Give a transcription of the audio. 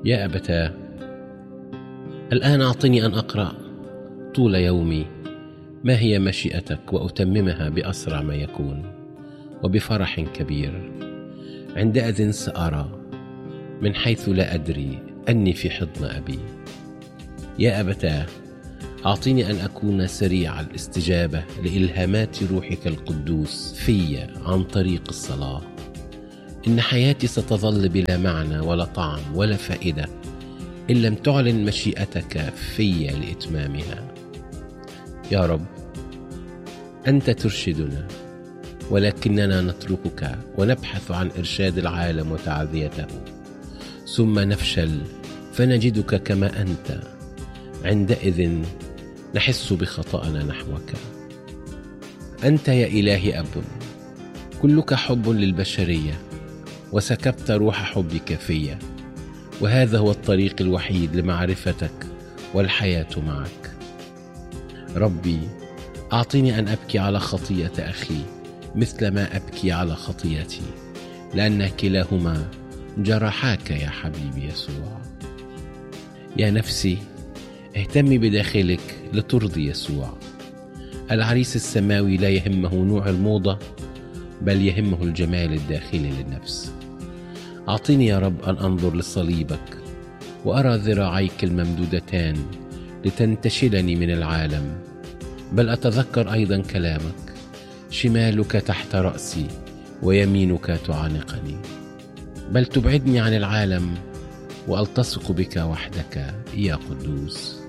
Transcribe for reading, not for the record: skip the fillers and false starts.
يا أبتاه، الآن أعطني أن أقرأ طول يومي ما هي مشيئتك وأتممها بأسرع ما يكون وبفرح كبير. عندئذ سأرى من حيث لا أدري أني في حضن أبي. يا أبتاه، أعطني أن أكون سريع الاستجابة لإلهامات روحك القدوس في عن طريق الصلاة. إن حياتي ستظل بلا معنى ولا طعم ولا فائدة إن لم تعلن مشيئتك في لإتمامها. يا رب، أنت ترشدنا، ولكننا نتركك ونبحث عن إرشاد العالم وتعذيته، ثم نفشل فنجدك كما أنت. عندئذ نحس بخطأنا نحوك. أنت يا إلهي أب، كلك حب للبشرية، وسكبت روح حبك في، وهذا هو الطريق الوحيد لمعرفتك والحياة معك. ربي، أعطني أن أبكي على خطيئة أخي مثل ما أبكي على خطيئتي، لأن كلاهما جرحاك يا حبيبي يسوع. يا نفسي، اهتمي بداخلك لترضي يسوع. العريس السماوي لا يهمه نوع الموضة، بل يهمه الجمال الداخلي للنفس. أعطني يا رب أن أنظر لصليبك وأرى ذراعيك الممدودتان لتنتشلني من العالم، بل أتذكر أيضا كلامك: شمالك تحت رأسي ويمينك تعانقني. بل تبعدني عن العالم وألتصق بك وحدك يا قدوس.